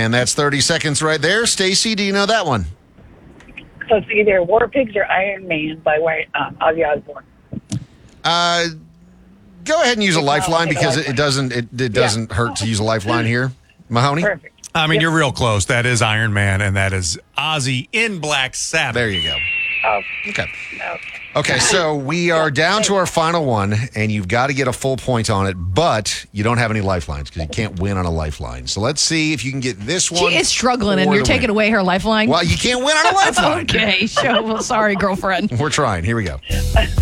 And that's 30 seconds right there. Stacy, do you know that one? So it's either War Pigs or Iron Man by Ozzy Osbourne. Go ahead and use a lifeline because it doesn't hurt to use a lifeline here. Mahoney? Perfect. I mean, you're real close. That is Iron Man, and that is Ozzy in Black Sabbath. There you go. Oh, Okay. no. Okay, so we are down to our final one, and you've got to get a full point on it, but you don't have any lifelines because you can't win on a lifeline. So let's see if you can get this one. She is struggling, and or you're the taking win. away her lifeline? Well, you can't win on a lifeline. Okay, well, sorry, girlfriend. We're trying. Here we go.